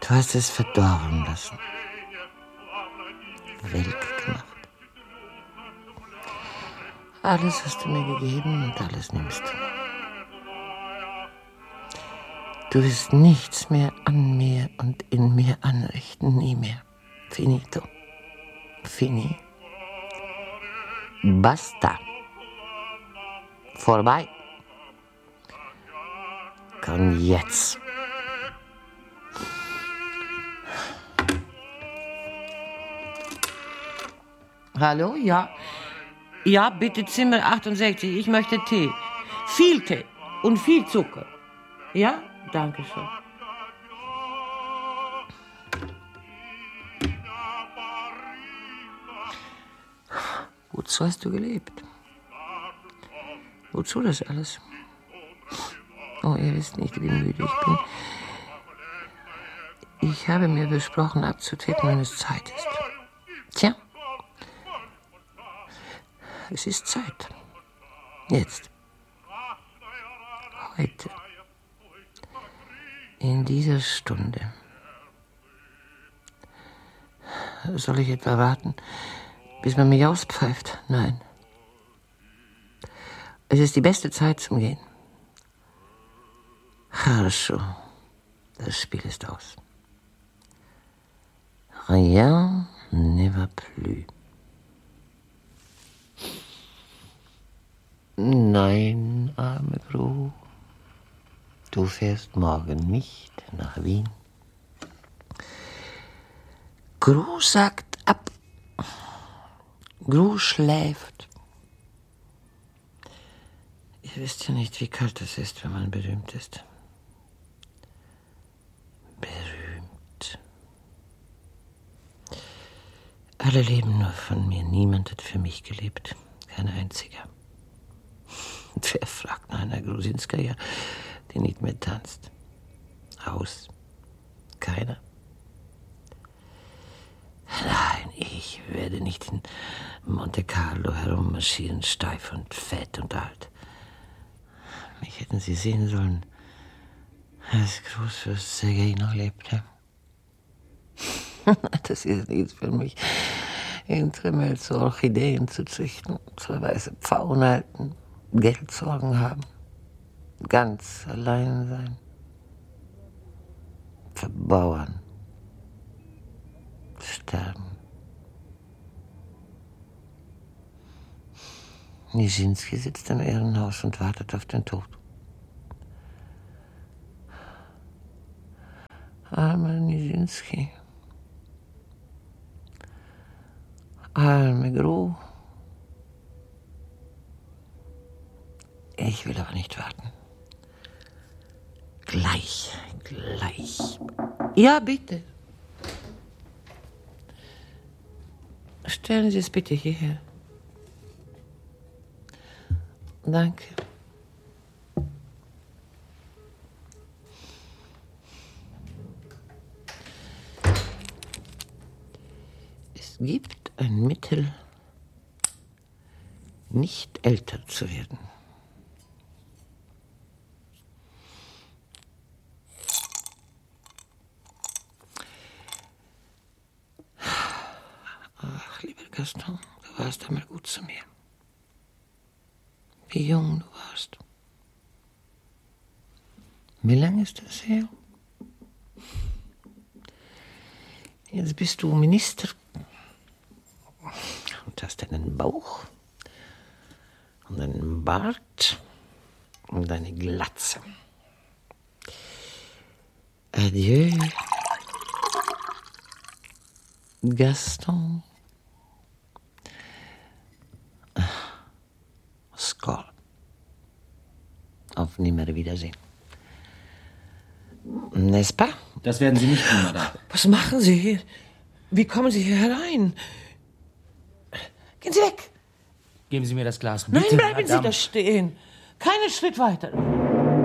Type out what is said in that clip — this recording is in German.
Du hast es verdorren lassen. Welk gemacht. Alles hast du mir gegeben und alles nimmst du. Du wirst nichts mehr an mir und in mir anrichten, nie mehr. Finito. Fini. Basta. Vorbei. Komm jetzt. Hallo, ja? Ja, bitte Zimmer 68. Ich möchte Tee. Viel Tee und viel Zucker. Ja? Danke schön. Wozu hast du gelebt? Wozu das alles? Oh, ihr wisst nicht, wie müde ich bin. Ich habe mir versprochen, abzutreten, wenn es Zeit ist. Tja. Es ist Zeit. Jetzt. Heute. In dieser Stunde. Soll ich etwa warten, bis man mich auspfeift? Nein. Es ist die beste Zeit zum Gehen. Хорошо. Das Spiel ist aus. Rien ne va plus. Nein, arme Gru. Du fährst morgen nicht nach Wien. Gru sagt ab. Gru schläft. Ihr wisst ja nicht, wie kalt es ist, wenn man berühmt ist. Berühmt. Alle leben nur von mir. Niemand hat für mich gelebt. Kein einziger. Wer fragt nach einer Grusinskaja, die nicht mehr tanzt? Aus. Keiner. Nein, ich werde nicht in Monte Carlo herummarschieren, steif und fett und alt. Mich hätten Sie sehen sollen, als Großfürst Sergei noch lebte. Das ist nichts für mich, in Trimmel zu Orchideen zu züchten, zwei weiße Pfauen halten, Geldsorgen haben, ganz allein sein, verbauern, sterben. Nijinsky sitzt im Irrenhaus und wartet auf den Tod. Armer Nijinsky. Arme Gru. Ich will aber nicht warten. Gleich. Ja, bitte. Stellen Sie es bitte hierher. Danke. Es gibt ein Mittel, nicht älter zu werden. Ach, lieber Gaston, du warst einmal gut zu mir. Wie jung du warst. Wie lange ist das her? Jetzt bist du Minister und hast einen Bauch und einen Bart und eine Glatze. Adieu, Gaston. Skål. Auf Nimmerwiedersehen. N'est-ce pas? Das werden Sie nicht tun, Madame. Was machen Sie hier? Wie kommen Sie hier herein? Gehen Sie weg! Geben Sie mir das Glas. Bitte, Nein, bleiben Madame. Sie da stehen. Keinen Schritt weiter.